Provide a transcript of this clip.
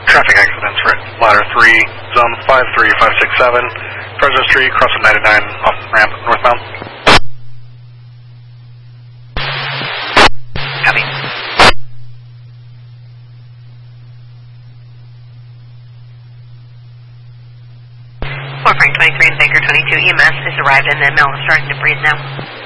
Traffic accidents for ladder 3, zone 53567, Fresno Street, crossing 99 off ramp northbound. Copy. 4 Frank 23 and Baker 22 EMS is arrived and then Mel is starting to breathe now.